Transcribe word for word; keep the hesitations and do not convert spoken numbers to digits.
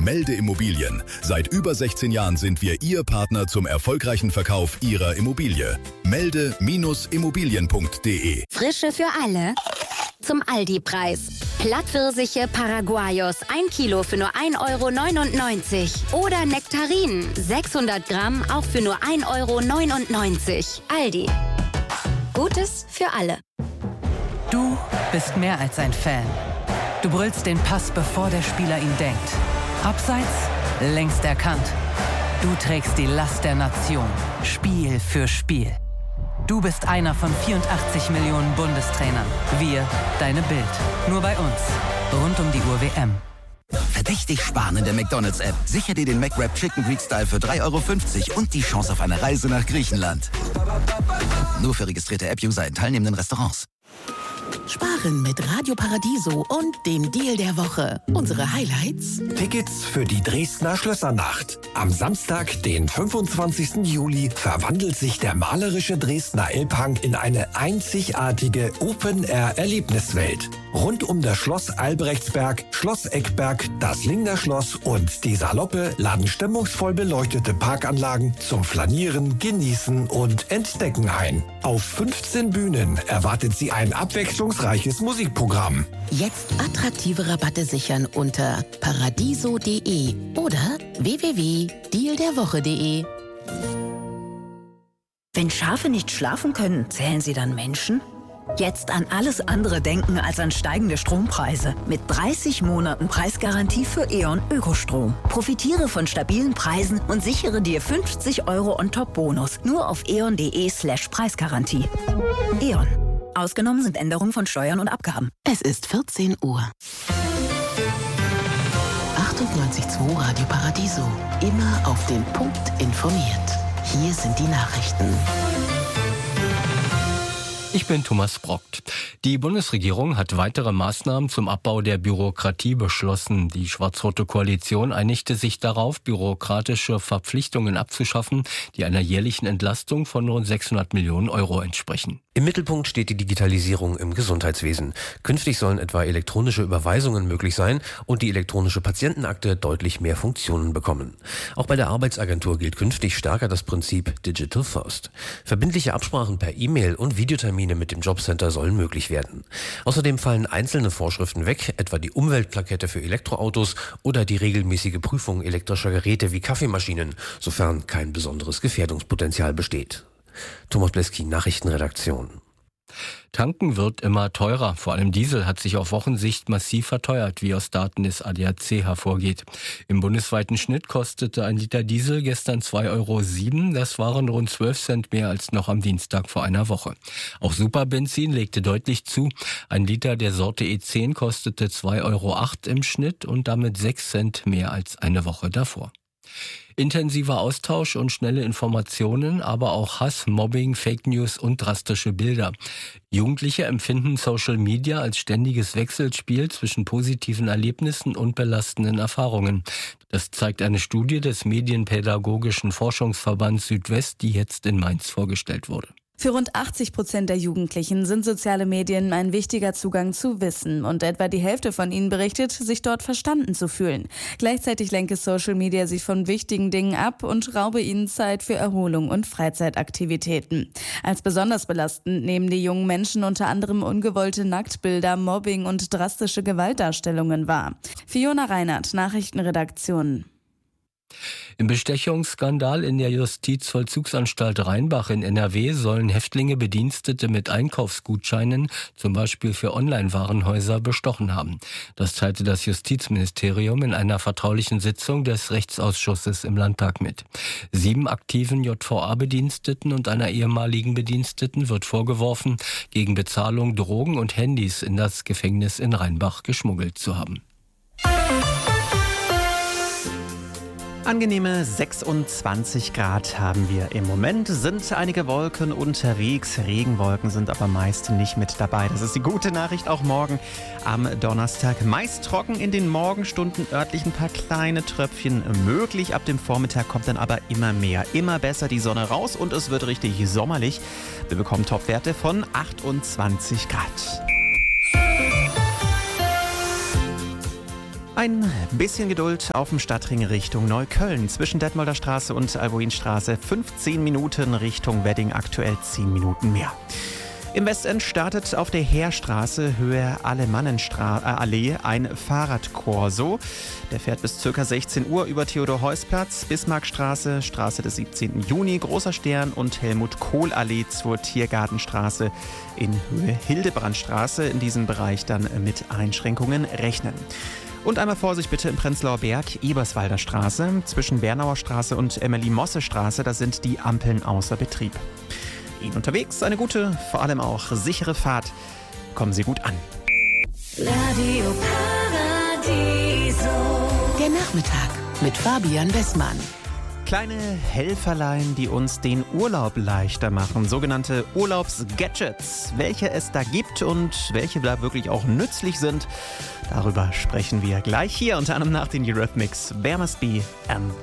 Melde Immobilien. Seit über sechzehn Jahren sind wir Ihr Partner zum erfolgreichen Verkauf Ihrer Immobilie. Melde Immobilien punkt de. Frische für alle. Zum Aldi-Preis. Plattpfirsiche Paraguayos, ein Kilo für nur ein Euro neunundneunzig. Oder Nektarinen, sechshundert Gramm, auch für nur ein Euro neunundneunzig. Aldi. Gutes für alle. Du bist mehr als ein Fan. Du brüllst den Pass, bevor der Spieler ihn denkt. Abseits, längst erkannt. Du trägst die Last der Nation, Spiel für Spiel. Du bist einer von vierundachtzig Millionen Bundestrainern. Wir, deine Bild. Nur bei uns. Rund um die Uhr W M. Verdächtig sparen in der McDonald's-App. Sicher dir den McWrap Chicken Greek Style für drei Euro fünfzig und die Chance auf eine Reise nach Griechenland. Nur für registrierte App-User in teilnehmenden Restaurants. Sparen mit Radio Paradiso und dem Deal der Woche. Unsere Highlights: Tickets für die Dresdner Schlössernacht. Am Samstag, den fünfundzwanzigsten Juli, verwandelt sich der malerische Dresdner Elbhang in eine einzigartige Open-Air-Erlebniswelt. Rund um das Schloss Albrechtsberg, Schloss Eckberg, das Lingner Schloss und die Saloppe laden stimmungsvoll beleuchtete Parkanlagen zum Flanieren, Genießen und Entdecken ein. Auf fünfzehn Bühnen erwartet Sie ein abwechslungsreiches Musikprogramm. Jetzt attraktive Rabatte sichern unter paradiso punkt de oder w w w punkt deal der woche punkt de. Wenn Schafe nicht schlafen können, zählen sie dann Menschen? Jetzt an alles andere denken als an steigende Strompreise. Mit dreißig Monaten Preisgarantie für E.ON Ökostrom. Profitiere von stabilen Preisen und sichere dir fünfzig Euro on-top-Bonus. Nur auf eon.de slash Preisgarantie. E.ON. Ausgenommen sind Änderungen von Steuern und Abgaben. Es ist vierzehn Uhr. achtundneunzig Komma zwei Radio Paradiso. Immer auf den Punkt informiert. Hier sind die Nachrichten. Ich bin Thomas Brockt. Die Bundesregierung hat weitere Maßnahmen zum Abbau der Bürokratie beschlossen. Die schwarz-rote Koalition einigte sich darauf, bürokratische Verpflichtungen abzuschaffen, die einer jährlichen Entlastung von rund sechshundert Millionen Euro entsprechen. Im Mittelpunkt steht die Digitalisierung im Gesundheitswesen. Künftig sollen etwa elektronische Überweisungen möglich sein und die elektronische Patientenakte deutlich mehr Funktionen bekommen. Auch bei der Arbeitsagentur gilt künftig stärker das Prinzip Digital First. Verbindliche Absprachen per E-Mail und Videotermine mit dem Jobcenter sollen möglich werden. Außerdem fallen einzelne Vorschriften weg, etwa die Umweltplakette für Elektroautos oder die regelmäßige Prüfung elektrischer Geräte wie Kaffeemaschinen, sofern kein besonderes Gefährdungspotenzial besteht. Thomas Bleski, Nachrichtenredaktion. Tanken wird immer teurer. Vor allem Diesel hat sich auf Wochensicht massiv verteuert, wie aus Daten des A D A C hervorgeht. Im bundesweiten Schnitt kostete ein Liter Diesel gestern zwei Euro sieben. Das waren rund zwölf Cent mehr als noch am Dienstag vor einer Woche. Auch Superbenzin legte deutlich zu. Ein Liter der Sorte E zehn kostete zwei Euro acht im Schnitt und damit sechs Cent mehr als eine Woche davor. Intensiver Austausch und schnelle Informationen, aber auch Hass, Mobbing, Fake News und drastische Bilder. Jugendliche empfinden Social Media als ständiges Wechselspiel zwischen positiven Erlebnissen und belastenden Erfahrungen. Das zeigt eine Studie des Medienpädagogischen Forschungsverbands Südwest, die jetzt in Mainz vorgestellt wurde. Für rund achtzig Prozent der Jugendlichen sind soziale Medien ein wichtiger Zugang zu Wissen und etwa die Hälfte von ihnen berichtet, sich dort verstanden zu fühlen. Gleichzeitig lenke Social Media sie von wichtigen Dingen ab und raube ihnen Zeit für Erholung und Freizeitaktivitäten. Als besonders belastend nehmen die jungen Menschen unter anderem ungewollte Nacktbilder, Mobbing und drastische Gewaltdarstellungen wahr. Fiona Reinhardt, Nachrichtenredaktion. Im Bestechungsskandal in der Justizvollzugsanstalt Rheinbach in N R W sollen Häftlinge Bedienstete mit Einkaufsgutscheinen, zum Beispiel für Online-Warenhäuser, bestochen haben. Das teilte das Justizministerium in einer vertraulichen Sitzung des Rechtsausschusses im Landtag mit. Sieben aktiven J V A-Bediensteten und einer ehemaligen Bediensteten wird vorgeworfen, gegen Bezahlung Drogen und Handys in das Gefängnis in Rheinbach geschmuggelt zu haben. Angenehme sechsundzwanzig Grad haben wir im Moment, sind einige Wolken unterwegs, Regenwolken sind aber meist nicht mit dabei. Das ist die gute Nachricht auch morgen am Donnerstag. Meist trocken in den Morgenstunden, örtlich ein paar kleine Tröpfchen möglich. Ab dem Vormittag kommt dann aber immer mehr, immer besser die Sonne raus und es wird richtig sommerlich. Wir bekommen Topwerte von achtundzwanzig Grad. Ein bisschen Geduld auf dem Stadtring Richtung Neukölln. Zwischen Detmolder Straße und Albuinstraße fünfzehn Minuten, Richtung Wedding aktuell zehn Minuten mehr. Im Westend startet auf der Heerstraße Höhe Alemannenallee ein Fahrradkorso. Der fährt bis ca. sechzehn Uhr über Theodor-Heuss-Platz, Bismarckstraße, Straße des siebzehnten Juni, Großer Stern und Helmut-Kohl-Allee zur Tiergartenstraße in Höhe Hildebrandstraße. In diesem Bereich dann mit Einschränkungen rechnen. Und einmal Vorsicht bitte im Prenzlauer Berg, Eberswalder Straße, zwischen Bernauer Straße und Emily-Mosse-Straße, da sind die Ampeln außer Betrieb. Ihnen unterwegs eine gute, vor allem auch sichere Fahrt. Kommen Sie gut an. Radio Paradiso. Der Nachmittag mit Fabian Wessmann. Kleine Helferlein, die uns den Urlaub leichter machen, sogenannte Urlaubsgadgets. Welche es da gibt und welche da wirklich auch nützlich sind, darüber sprechen wir gleich hier, unter anderem nach den Eurythmics. There Must Be an